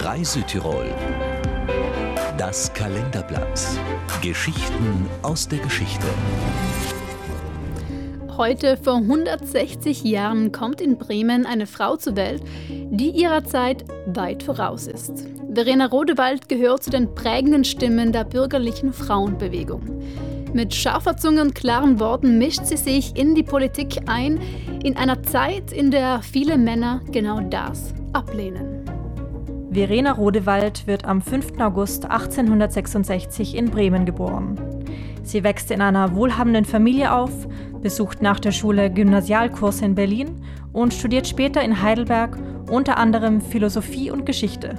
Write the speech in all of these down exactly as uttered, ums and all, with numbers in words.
Reise-Tirol. Das Kalenderblatt. Geschichten aus der Geschichte. Heute vor hundertsechzig Jahren kommt in Bremen eine Frau zur Welt, die ihrer Zeit weit voraus ist. Verena Rodewald gehört zu den prägenden Stimmen der bürgerlichen Frauenbewegung. Mit scharfer Zunge und klaren Worten mischt sie sich in die Politik ein, in einer Zeit, in der viele Männer genau das ablehnen. Verena Rodewald wird am fünften August achtzehnhundertsechsundsechzig in Bremen geboren. Sie wächst in einer wohlhabenden Familie auf, besucht nach der Schule Gymnasialkurse in Berlin und studiert später in Heidelberg unter anderem Philosophie und Geschichte.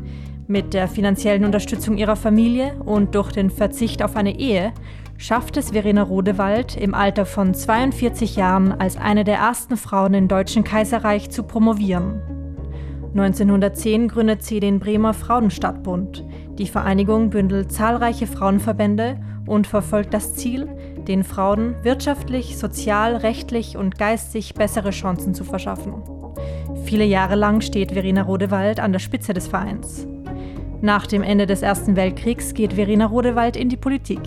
Mit der finanziellen Unterstützung ihrer Familie und durch den Verzicht auf eine Ehe schafft es Verena Rodewald im Alter von zweiundvierzig Jahren als eine der ersten Frauen im Deutschen Kaiserreich zu promovieren. neunzehnhundertzehn gründet sie den Bremer Frauenstadtbund. Die Vereinigung bündelt zahlreiche Frauenverbände und verfolgt das Ziel, den Frauen wirtschaftlich, sozial, rechtlich und geistig bessere Chancen zu verschaffen. Viele Jahre lang steht Verena Rodewald an der Spitze des Vereins. Nach dem Ende des Ersten Weltkriegs geht Verena Rodewald in die Politik.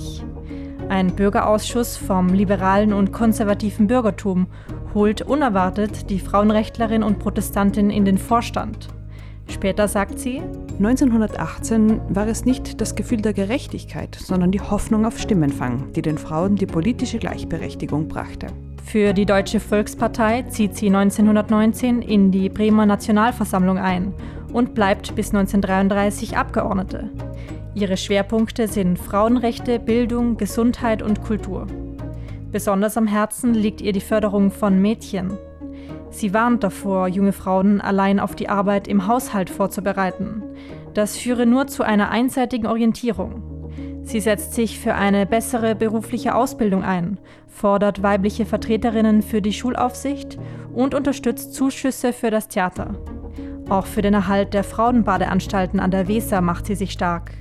Ein Bürgerausschuss vom liberalen und konservativen Bürgertum holt unerwartet die Frauenrechtlerin und Protestantin in den Vorstand. Später sagt sie: neunzehnhundertachtzehn war es nicht das Gefühl der Gerechtigkeit, sondern die Hoffnung auf Stimmenfang, die den Frauen die politische Gleichberechtigung brachte. Für die Deutsche Volkspartei zieht sie neunzehnhundertneunzehn in die Bremer Nationalversammlung ein und bleibt bis neunzehnhundertdreiunddreißig Abgeordnete. Ihre Schwerpunkte sind Frauenrechte, Bildung, Gesundheit und Kultur. Besonders am Herzen liegt ihr die Förderung von Mädchen. Sie warnt davor, junge Frauen allein auf die Arbeit im Haushalt vorzubereiten. Das führe nur zu einer einseitigen Orientierung. Sie setzt sich für eine bessere berufliche Ausbildung ein, fordert weibliche Vertreterinnen für die Schulaufsicht und unterstützt Zuschüsse für das Theater. Auch für den Erhalt der Frauenbadeanstalten an der Weser macht sie sich stark.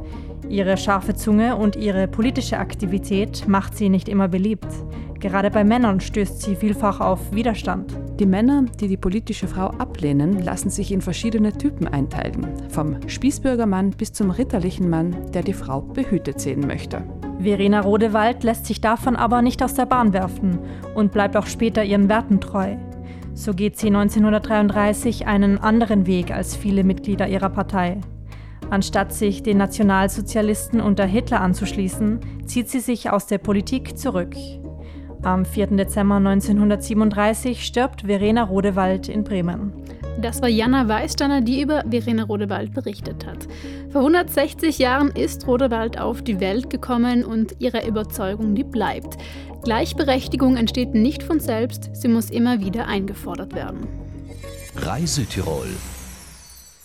Ihre scharfe Zunge und ihre politische Aktivität macht sie nicht immer beliebt. Gerade bei Männern stößt sie vielfach auf Widerstand. Die Männer, die die politische Frau ablehnen, lassen sich in verschiedene Typen einteilen. Vom Spießbürgermann bis zum ritterlichen Mann, der die Frau behütet sehen möchte. Verena Rodewald lässt sich davon aber nicht aus der Bahn werfen und bleibt auch später ihren Werten treu. So geht sie neunzehnhundertdreiunddreißig einen anderen Weg als viele Mitglieder ihrer Partei. Anstatt sich den Nationalsozialisten unter Hitler anzuschließen, zieht sie sich aus der Politik zurück. Am vierten Dezember neunzehnhundertsiebenunddreißig stirbt Verena Rodewald in Bremen. Das war Jana Weißsteiner, die über Verena Rodewald berichtet hat. Vor hundertsechzig Jahren ist Rodewald auf die Welt gekommen und ihre Überzeugung, die bleibt. Gleichberechtigung entsteht nicht von selbst, sie muss immer wieder eingefordert werden. Reise-Tirol.